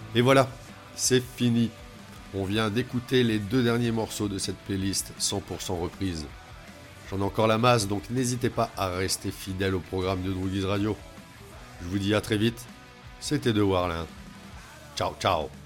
Et voilà, c'est fini. On vient d'écouter les 2 derniers morceaux de cette playlist 100% reprise. J'en ai encore la masse, donc n'hésitez pas à rester fidèle au programme de Droogies Radio. Je vous dis à très vite, c'était De Warlin. Ciao, ciao.